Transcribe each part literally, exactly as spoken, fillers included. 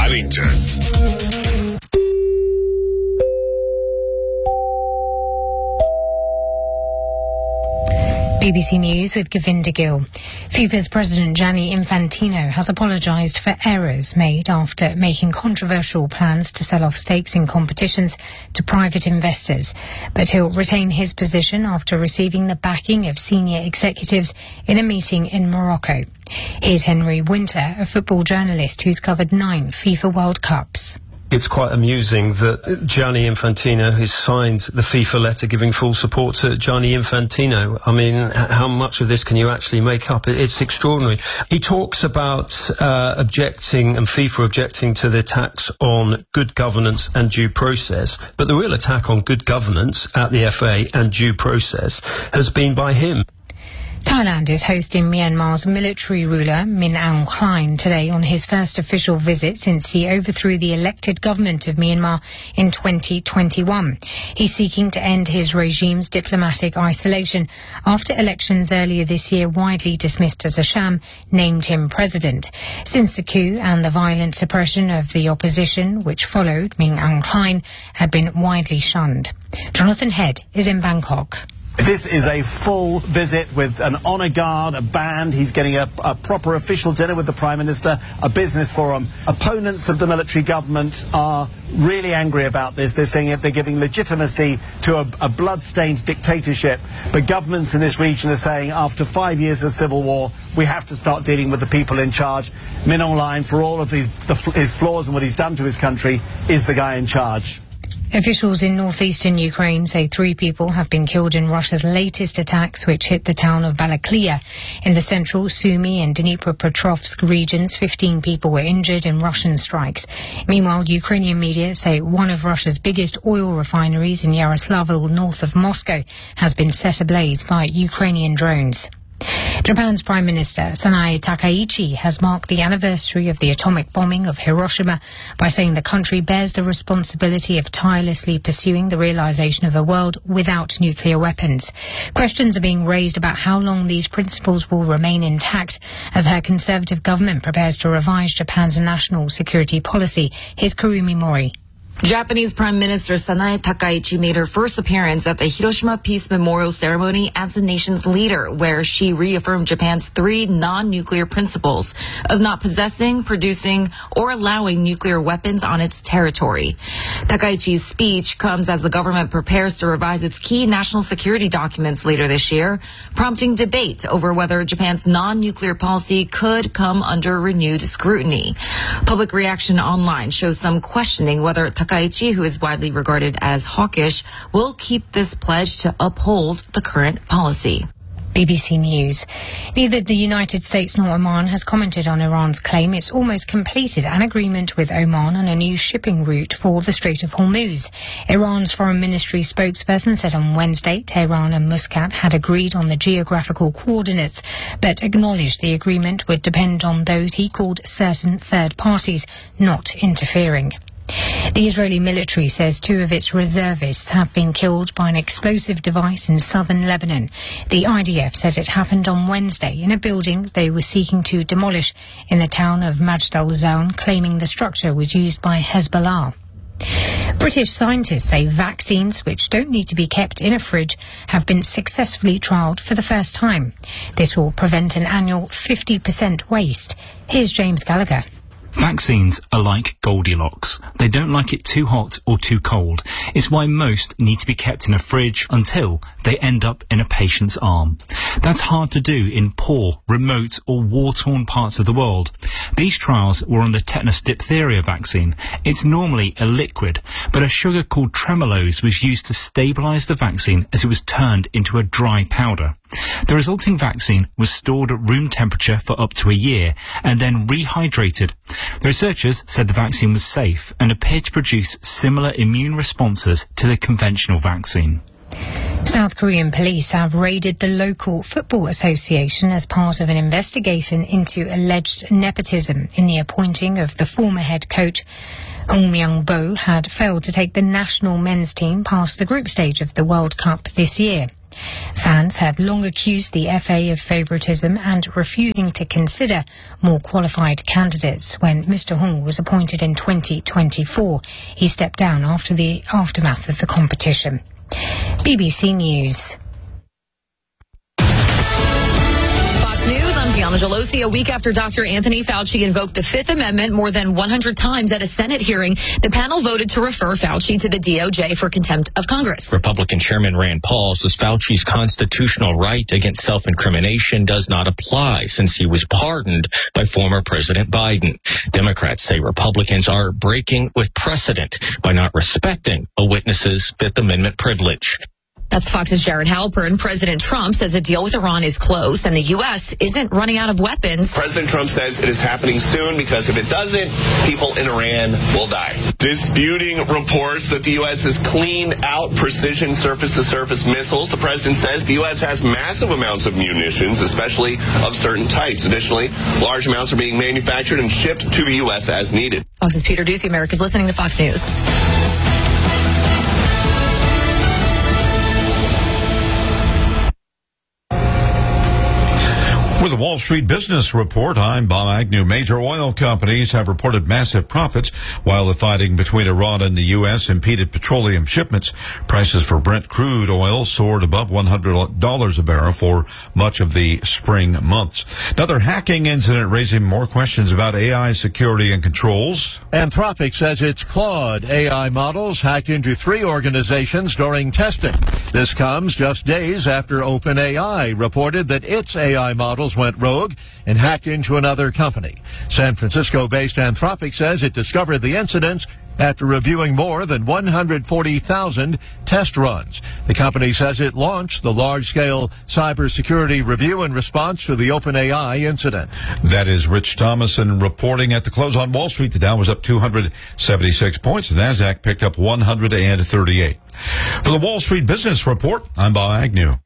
Paddington. B B C News with Govinda Gill. FIFA's president Gianni Infantino has apologised for errors made after making controversial plans to sell off stakes in competitions to private investors. But he'll retain his position after receiving the backing of senior executives in a meeting in Morocco. Here's Henry Winter, a football journalist who's covered nine FIFA World Cups. It's quite amusing that Gianni Infantino has signed the FIFA letter giving full support to Gianni Infantino. I mean, how much of this can you actually make up? It's extraordinary. He talks about uh, objecting and FIFA objecting to the attacks on good governance and due process. But the real attack on good governance at the F A and due process has been by him. Thailand is hosting Myanmar's military ruler Min Aung Hlaing today on his first official visit since he overthrew the elected government of Myanmar in twenty twenty-one. He's seeking to end his regime's diplomatic isolation after elections earlier this year, widely dismissed as a sham, named him president. Since the coup and the violent suppression of the opposition which followed, Min Aung Hlaing had been widely shunned. Jonathan Head is in Bangkok. This is a full visit with an honour guard, a band. He's getting a, a proper official dinner with the Prime Minister, a business forum. Opponents of the military government are really angry about this. They're saying that they're giving legitimacy to a, a blood-stained dictatorship. But governments in this region are saying after five years of civil war, we have to start dealing with the people in charge. Min Aung Hlaing, for all of his, the, his flaws and what he's done to his country, is the guy in charge. Officials in northeastern Ukraine say three people have been killed in Russia's latest attacks, which hit the town of Balaklia. In the central Sumy and Dnipropetrovsk regions, fifteen people were injured in Russian strikes. Meanwhile, Ukrainian media say one of Russia's biggest oil refineries in Yaroslavl, north of Moscow, has been set ablaze by Ukrainian drones. Japan's Prime Minister Sanae Takaichi has marked the anniversary of the atomic bombing of Hiroshima by saying the country bears the responsibility of tirelessly pursuing the realization of a world without nuclear weapons. Questions are being raised about how long these principles will remain intact as her conservative government prepares to revise Japan's national security policy. Here's Kurumi Mori. Japanese Prime Minister Sanae Takaichi made her first appearance at the Hiroshima Peace Memorial Ceremony as the nation's leader, where she reaffirmed Japan's three non-nuclear principles of not possessing, producing, or allowing nuclear weapons on its territory. Takaichi's speech comes as the government prepares to revise its key national security documents later this year, prompting debate over whether Japan's non-nuclear policy could come under renewed scrutiny. Public reaction online shows some questioning whether Takaichi, who is widely regarded as hawkish, will keep this pledge to uphold the current policy. B B C News. Neither the United States nor Oman has commented on Iran's claim it's almost completed an agreement with Oman on a new shipping route for the Strait of Hormuz. Iran's Foreign Ministry spokesperson said on Wednesday Tehran and Muscat had agreed on the geographical coordinates, but acknowledged the agreement would depend on those he called certain third parties not interfering. The Israeli military says two of its reservists have been killed by an explosive device in southern Lebanon. The I D F said it happened on Wednesday in a building they were seeking to demolish in the town of Majd al-Zaun, claiming the structure was used by Hezbollah. British scientists say vaccines, which don't need to be kept in a fridge, have been successfully trialled for the first time. This will prevent an annual fifty percent waste. Here's James Gallagher. Vaccines are like Goldilocks. They don't like it too hot or too cold. It's why most need to be kept in a fridge until they end up in a patient's arm. That's hard to do in poor, remote or war-torn parts of the world. These trials were on the tetanus diphtheria vaccine. It's normally a liquid, but a sugar called tremulose was used to stabilise the vaccine as it was turned into a dry powder. The resulting vaccine was stored at room temperature for up to a year and then rehydrated. The researchers said the vaccine was safe and appeared to produce similar immune responses to the conventional vaccine. South Korean police have raided the local football association as part of an investigation into alleged nepotism in the appointing of the former head coach. Ong Myung-bo had failed to take the national men's team past the group stage of the World Cup this year. Fans had long accused the F A of favouritism and refusing to consider more qualified candidates. When Mister Hong was appointed in twenty twenty-four, he stepped down after the aftermath of the competition. B B C News. News, I'm Gianna Gelosi. A week after Doctor Anthony Fauci invoked the Fifth Amendment more than one hundred times at a Senate hearing, the panel voted to refer Fauci to the D O J for contempt of Congress. Republican Chairman Rand Paul says Fauci's constitutional right against self-incrimination does not apply since he was pardoned by former President Biden. Democrats say Republicans are breaking with precedent by not respecting a witness's Fifth Amendment privilege. That's Fox's Jared Halpern. President Trump says a deal with Iran is close and the U S isn't running out of weapons. President Trump says it is happening soon because if it doesn't, people in Iran will die. Disputing reports that the U S has cleaned out precision surface-to-surface missiles, the president says the U S has massive amounts of munitions, especially of certain types. Additionally, large amounts are being manufactured and shipped to the U S as needed. Fox's Peter Ducey. America's listening to Fox News. With the Wall Street Business Report, I'm Bob Agnew. Major oil companies have reported massive profits while the fighting between Iran and the U S impeded petroleum shipments. Prices for Brent crude oil soared above one hundred dollars a barrel for much of the spring months. Another hacking incident raising more questions about A I security and controls. Anthropic says its Claude A I models hacked into three organizations during testing. This comes just days after OpenAI reported that its A I models went rogue and hacked into another company. San Francisco-based Anthropic says it discovered the incidents after reviewing more than one hundred forty thousand test runs. The company says it launched the large-scale cybersecurity review in response to the OpenAI incident. That is Rich Thomason reporting. At the close on Wall Street, the Dow was up two hundred seventy-six points. The NASDAQ picked up one hundred thirty-eight. For the Wall Street Business Report, I'm Bob Agnew.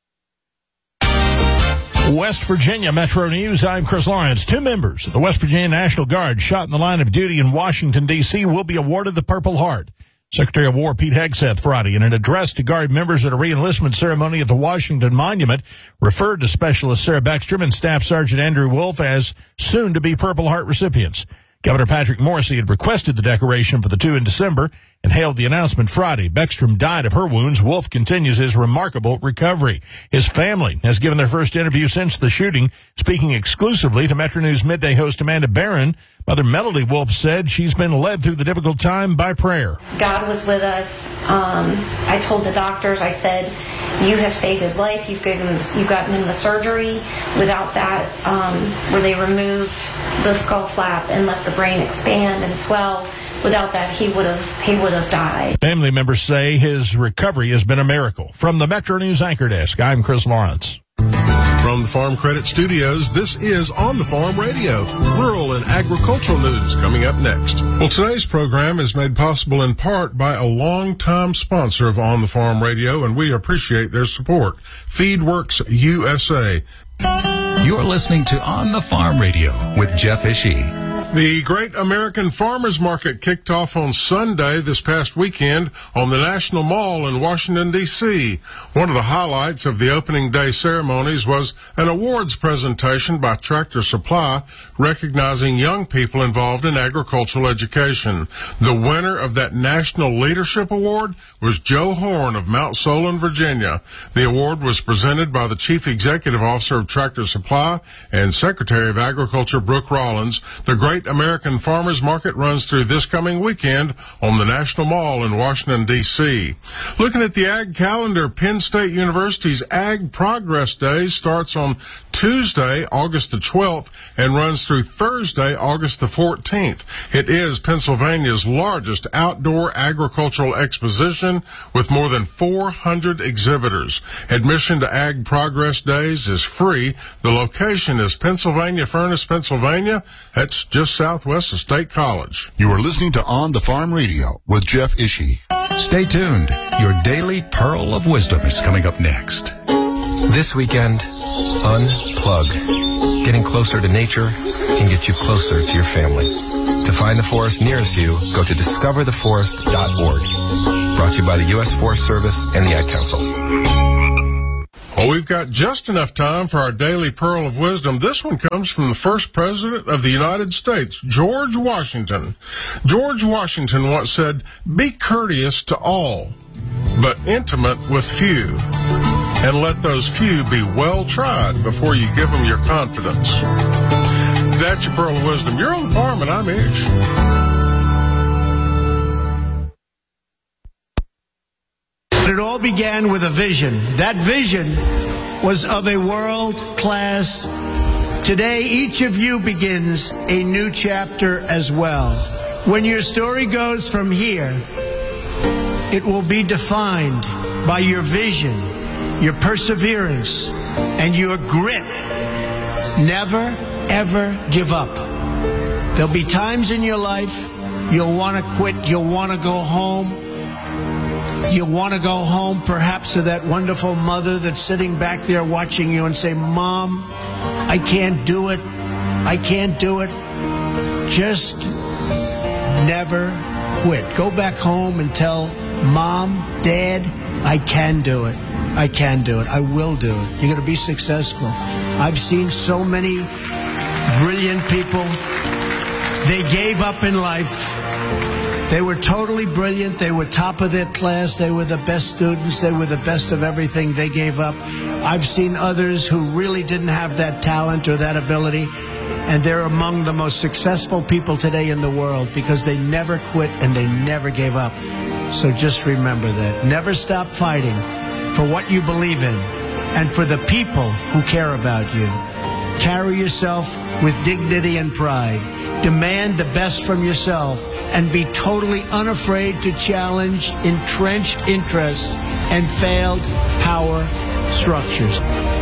West Virginia Metro News, I'm Chris Lawrence. Two members of the West Virginia National Guard shot in the line of duty in Washington, D C will be awarded the Purple Heart. Secretary of War Pete Hegseth Friday, in an address to Guard members at a re-enlistment ceremony at the Washington Monument, referred to Specialist Sarah Beckstrom and Staff Sergeant Andrew Wolf as soon-to-be Purple Heart recipients. Governor Patrick Morrisey had requested the decoration for the two in December and hailed the announcement Friday. Beckstrom died of her wounds. Wolf continues his remarkable recovery. His family has given their first interview since the shooting. Speaking exclusively to Metro News Midday host Amanda Barron, Mother Melody Wolf said she's been led through the difficult time by prayer. God was with us. Um, I told the doctors, I said, you have saved his life. You've given him, you've gotten him the surgery. Without that, um, where they removed the skull flap and let the brain expand and swell, without that, he would have he would have died. Family members say his recovery has been a miracle. From the Metro News Anchor Desk, I'm Chris Lawrence. From the Farm Credit Studios, this is On the Farm Radio, rural and agricultural news coming up next. Well, today's program is made possible in part by a longtime sponsor of On the Farm Radio, and we appreciate their support, FeedWorks U S A. You're listening to On the Farm Radio with Jeff Ishii. The Great American Farmers Market kicked off on Sunday this past weekend on the National Mall in Washington, D C One of the highlights of the opening day ceremonies was an awards presentation by Tractor Supply recognizing young people involved in agricultural education. The winner of that National Leadership Award was Joe Horn of Mount Solon, Virginia. The award was presented by the Chief Executive Officer of Tractor Supply and Secretary of Agriculture Brooke Rollins. The Great American Farmers Market runs through this coming weekend on the National Mall in Washington, D C Looking at the ag calendar, Penn State University's Ag Progress Day starts on Tuesday, August the twelfth, and runs through Thursday, August the fourteenth. It is Pennsylvania's largest outdoor agricultural exposition with more than four hundred exhibitors. Admission to Ag Progress Days is free. The location is Pennsylvania Furnace, Pennsylvania. That's just southwest of State College. You are listening to On the Farm Radio with Jeff Ishii. Stay tuned. Your daily pearl of wisdom is coming up next. This weekend, unplug. Getting closer to nature can get you closer to your family. To find the forest nearest you, go to discover the forest dot org. Brought to you by the U S Forest Service and the Ad Council. Well, we've got just enough time for our daily pearl of wisdom. This one comes from the first president of the United States, George Washington. George Washington once said, "Be courteous to all, but intimate with few, and let those few be well tried before you give them your confidence." That's your pearl of wisdom. You're on the farm, and I'm Ish. It all began with a vision. That vision was of a world-class. Today, each of you begins a new chapter as well. When your story goes from here, it will be defined by your vision, your perseverance, and your grit. Never, ever give up. There'll be times in your life you'll want to quit, you'll want to go home. You want to go home perhaps to that wonderful mother that's sitting back there watching you and say, "Mom, I can't do it. I can't do it." Just never quit. Go back home and tell Mom, Dad, I can do it. I can do it. I will do it. You're going to be successful. I've seen so many brilliant people. They gave up in life. They were totally brilliant. They were top of their class. They were the best students. They were the best of everything. They gave up. I've seen others who really didn't have that talent or that ability, and they're among the most successful people today in the world because they never quit and they never gave up. So just remember that. Never stop fighting for what you believe in and for the people who care about you. Carry yourself with dignity and pride. Demand the best from yourself and be totally unafraid to challenge entrenched interests and failed power structures.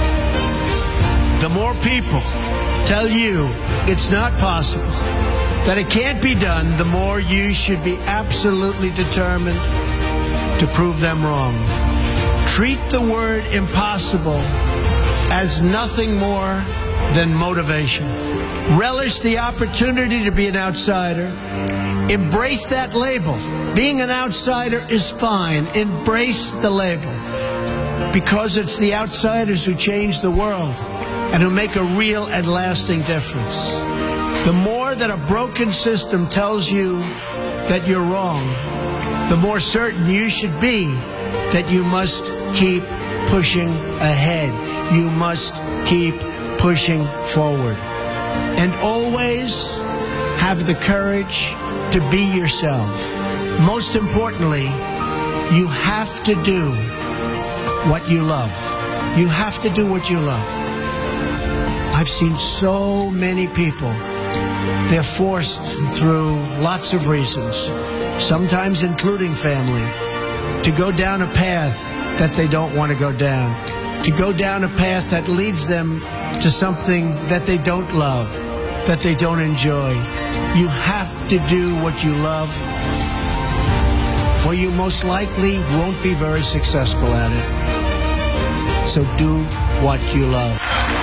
The more people tell you it's not possible, that it can't be done, the more you should be absolutely determined to prove them wrong. Treat the word impossible as nothing more than motivation. Relish the opportunity to be an outsider. Embrace that label. Being an outsider is fine. Embrace the label. Because it's the outsiders who change the world and who make a real and lasting difference. The more that a broken system tells you that you're wrong, the more certain you should be that you must keep pushing ahead. You must keep pushing forward. And always have the courage to be yourself. Most importantly, you have to do what you love. You have to do what you love. I've seen so many people, they're forced through lots of reasons, sometimes including family, to go down a path that they don't want to go down, to go down a path that leads them to something that they don't love, that they don't enjoy. You have to do what you love, or you most likely won't be very successful at it. So do what you love.